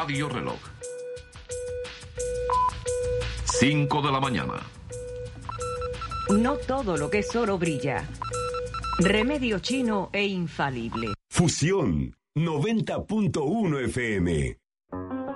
Radio Reloj. 5 de la mañana. No todo lo que es oro brilla. Remedio chino e infalible. Fusión 90.1 FM.